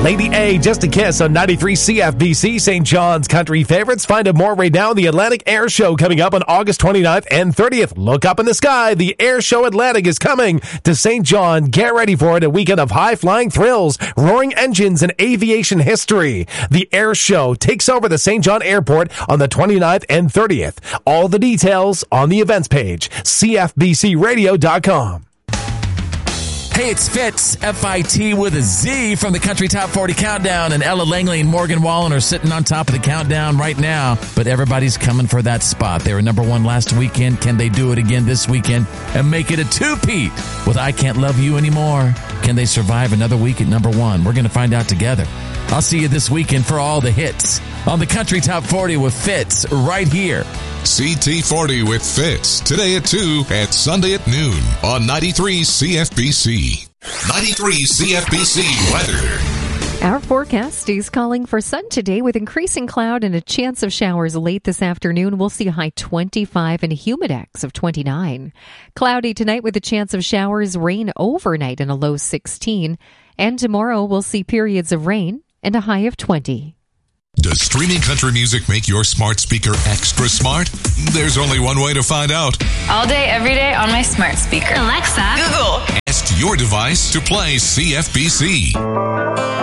Lady A, Just a Kiss on 93 CFBC, St. John's Country Favorites. Find out more right now. The Atlantic Air Show coming up on August 29th and 30th. Look up in the sky. The Air Show Atlantic is coming to St. John. Get ready for it. A weekend of high-flying thrills, roaring engines, and aviation history. The Air Show takes over the St. John Airport on the 29th and 30th. All the details on the events page, cfbcradio.com. Hey, it's Fitz, F-I-T with a Z from the Country Top 40 Countdown, and Ella Langley and Morgan Wallen are sitting on top of the countdown right now, but everybody's coming for that spot. They were number one last weekend. Can they do it again this weekend and make it a two-peat with I Can't Love You Anymore? Can they survive another week at number one? We're going to find out together. I'll see you this weekend for all the hits on the Country Top 40 with Fitz right here. CT40 with Fitz, today at 2 and Sunday at noon on 93 CFBC. 93 CFBC weather. Our forecast is calling for sun today with increasing cloud and a chance of showers late this afternoon. We'll see a high 25 and a humidex of 29. Cloudy tonight with a chance of showers, rain overnight and a low 16. And tomorrow we'll see periods of rain and a high of 20. Does streaming country music make your smart speaker extra smart? There's only one way to find out. All day, every day on my smart speaker. Alexa, Google. Ask your device to play CFBC.